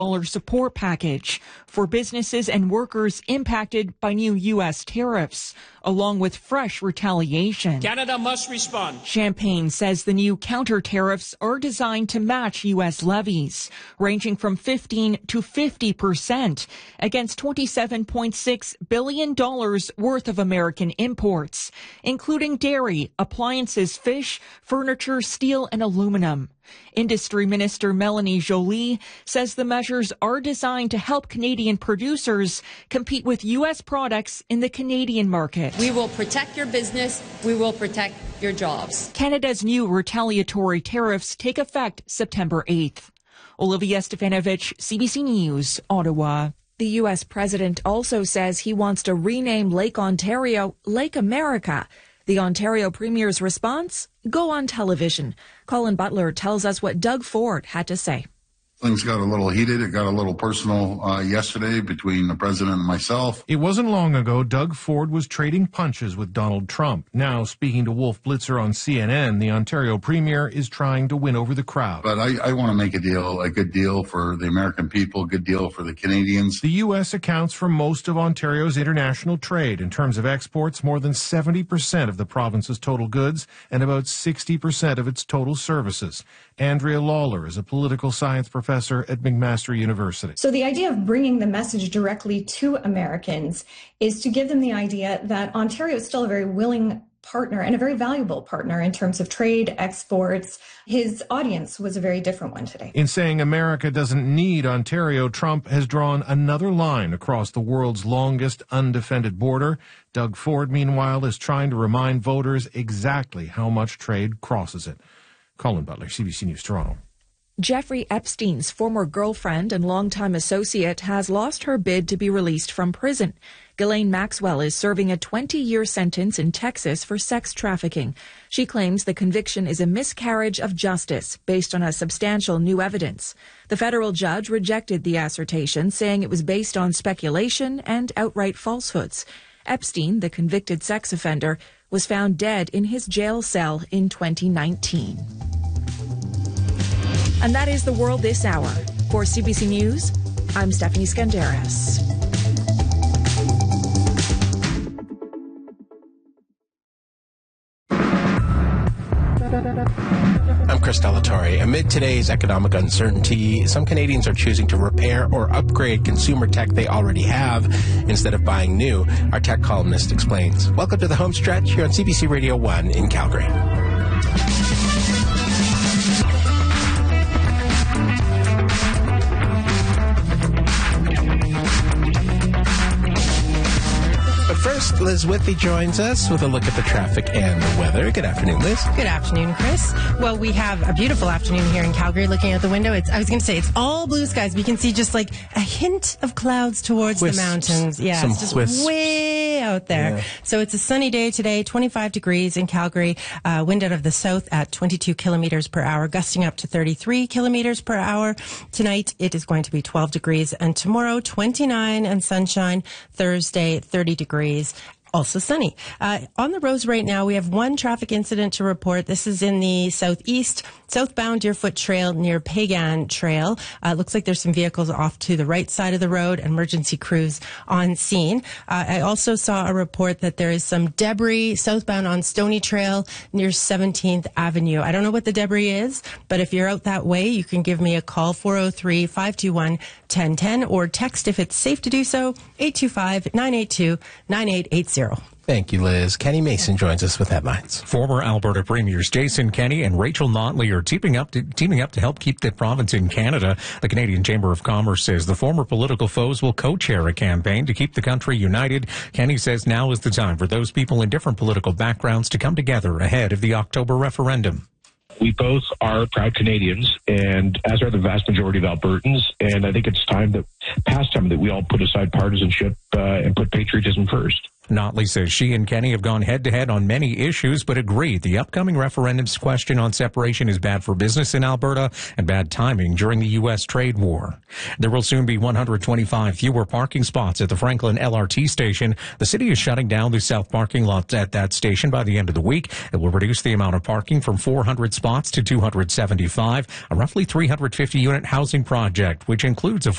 support package for businesses and workers impacted by new U.S. tariffs, along with fresh retaliation. Canada must respond. Champagne says the new counter tariffs are designed to match U.S. levies, ranging from 15 to 50% against $27.6 billion worth of American imports, including dairy, appliances, fish, furniture, steel, and aluminum. Industry Minister Melanie Joly says the measures are designed to help Canadian producers compete with U.S. products in the Canadian market. We will protect your business. We will protect your jobs. Canada's new retaliatory tariffs take effect September 8th. Olivia Stefanovich, CBC News, Ottawa. The U.S. president also says he wants to rename Lake Ontario Lake America. The Ontario Premier's response? Go on television. Colin Butler tells us what Doug Ford had to say. Things got a little heated. It got a little personal yesterday between the president and myself. It wasn't long ago Doug Ford was trading punches with Donald Trump. Now, speaking to Wolf Blitzer on CNN, the Ontario Premier is trying to win over the crowd. But I want to make a good deal for the American people, a good deal for the Canadians. The U.S. accounts for most of Ontario's international trade. In terms of exports, more than 70% of the province's total goods and about 60% of its total services. Andrea Lawler is a political science professor at McMaster University. So the idea of bringing the message directly to Americans is to give them the idea that Ontario is still a very willing partner and a very valuable partner in terms of trade, exports. His audience was a very different one today. In saying America doesn't need Ontario, Trump has drawn another line across the world's longest undefended border. Doug Ford, meanwhile, is trying to remind voters exactly how much trade crosses it. Colin Butler, CBC News, Toronto. Jeffrey Epstein's former girlfriend and longtime associate has lost her bid to be released from prison. Ghislaine Maxwell is serving a 20-year sentence in Texas for sex trafficking. She claims the conviction is a miscarriage of justice based on a substantial new evidence. The federal judge rejected the assertion, saying it was based on speculation and outright falsehoods. Epstein, the convicted sex offender, was found dead in his jail cell in 2019. And that is the world this hour. For CBC News, I'm Stephanie Skandaris. I'm Chris Delatore. Amid today's economic uncertainty, some Canadians are choosing to repair or upgrade consumer tech they already have instead of buying new. Our tech columnist explains. Welcome to the home stretch here on CBC Radio 1 in Calgary. First, Liz Whitby joins us with a look at the traffic and the weather. Good afternoon, Liz. Good afternoon, Chris. Well, we have a beautiful afternoon here in Calgary. Looking out the window, I was going to say it's all blue skies. We can see just like a hint of clouds towards the mountains. Yeah, Some it's just wisps. way out there. Yeah. So it's a sunny day today, 25 degrees in Calgary. Wind out of the south at 22 kilometers per hour, gusting up to 33 kilometers per hour. Tonight, it is going to be 12 degrees. And tomorrow, 29 and sunshine. Thursday, 30 degrees. Also sunny. On the roads right now, we have one traffic incident to report. This is in the southeast, southbound Deerfoot Trail near Pagan Trail. It looks like there's some vehicles off to the right side of the road, emergency crews on scene. I also saw a report that there is some debris southbound on Stony Trail near 17th Avenue. I don't know what the debris is, but if you're out that way, you can give me a call, 403-521-1010, or text if it's safe to do so, 825-982-9880. Thank you, Liz. Kenny Mason joins us with headlines. Former Alberta Premiers Jason Kenney and Rachel Notley are teaming up to help keep the province in Canada. The Canadian Chamber of Commerce says the former political foes will co-chair a campaign to keep the country united. Kenney says now is the time for those people in different political backgrounds to come together ahead of the October referendum. We both are proud Canadians, and as are the vast majority of Albertans. And I think it's past time that we all put aside partisanship and put patriotism first. Notley says she and Kenney have gone head-to-head on many issues, but agree the upcoming referendum's question on separation is bad for business in Alberta and bad timing during the U.S. trade war. There will soon be 125 fewer parking spots at the Franklin LRT station. The city is shutting down the south parking lots at that station by the end of the week. It will reduce the amount of parking from 400 spots to 275, a roughly 350-unit housing project, which includes a